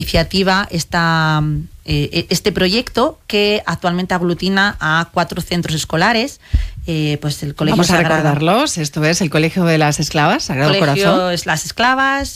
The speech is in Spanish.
iniciativa este proyecto que actualmente aglutina a 4 centros escolares. Pues el Colegio Vamos a recordarlos. Esto es el Colegio de las Esclavas, Sagrado Corazón. Las Esclavas,